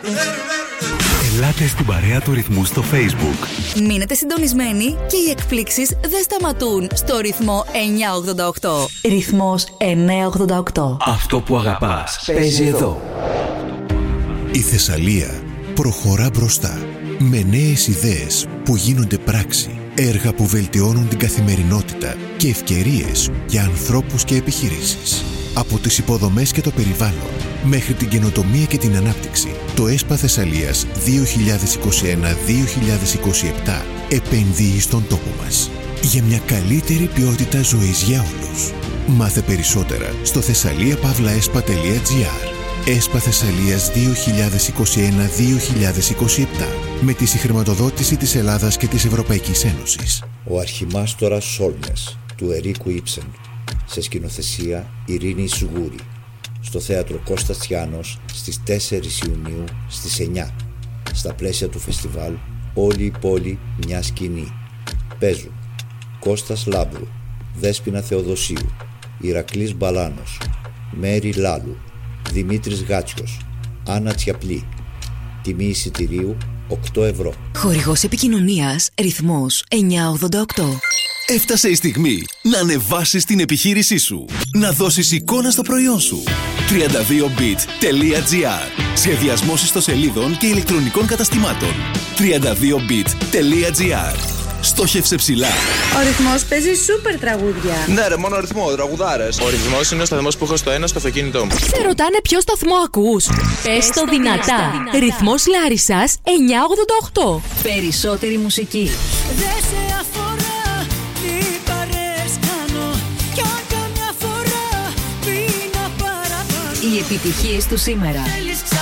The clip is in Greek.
Ελάτε στην παρέα του Ρυθμού στο Facebook. Μείνετε συντονισμένοι και οι εκπλήξεις δεν σταματούν στο ρυθμό 988. Ρυθμός 988. Αυτό που αγαπάς παίζει εδώ. Η Θεσσαλία προχωρά μπροστά με νέες ιδέες που γίνονται πράξη, έργα που βελτιώνουν την καθημερινότητα και ευκαιρίες για ανθρώπους και επιχειρήσεις. Από τις υποδομές και το περιβάλλον μέχρι την καινοτομία και την ανάπτυξη, το ΕΣΠΑ Θεσσαλίας 2021-2027 επενδύει στον τόπο μας για μια καλύτερη ποιότητα ζωής για όλους. Μάθε περισσότερα στο thessaliapavlaespa.gr. ΕΣΠΑ Θεσσαλίας 2021-2027 με τη συγχρηματοδότηση της Ελλάδας και της Ευρωπαϊκής Ένωσης. Ο αρχιμάστορας Σόλμες του Ερίκου Ήψεν, σε σκηνοθεσία Ειρήνη Σουγούρη, στο θέατρο Κώστας Τσιάνος στις 4 Ιουνίου στις 9, στα πλαίσια του φεστιβάλ Όλη η πόλη μια σκηνή. Παίζουν Κώστας Λάμπρου, Δέσποινα Θεοδοσίου, Ηρακλής Μπαλάνος, Μέρη Λάλου, Δημήτρης Γάτσιος, Άννα Τσιαπλή. Τιμή εισιτηρίου 8 ευρώ. Χορηγός επικοινωνίας Ρυθμός 988. Έφτασε η στιγμή να ανεβάσεις την επιχείρησή σου, να δώσεις εικόνα στο προϊόν σου. 32bit.gr. Σχεδιασμός ιστοσελίδων και ηλεκτρονικών καταστημάτων. 32bit.gr. Στόχευσε ψηλά. Ο Ρυθμός παίζει σούπερ τραγούδια. Ναι, ρε, μόνο ρυθμό, τραγουδάρες. Ο Ρυθμός είναι ο σταθμός που έχω στο ένα στο αυτοκίνητό μου. Σε ρωτάνε ποιο σταθμό ακούς. Πες το δυνατά. Ρυθμός Λάρισσας 988. Περισσότερη μουσική. Δεν σε αφορά, τι παρέες κάνω. Κι αν καμιά φορά πίνα παραπάνω. Οι επιτυχίες του σήμερα. Θέλεις